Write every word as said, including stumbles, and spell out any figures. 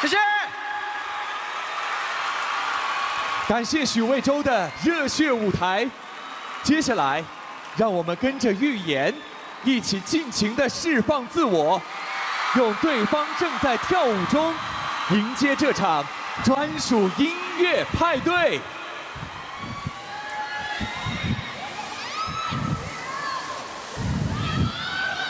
谢谢。 感谢许魏洲的热血舞台。接下来，让我们跟着预言，一起尽情地释放自我，用对方正在跳舞中，迎接这场专属音乐派对。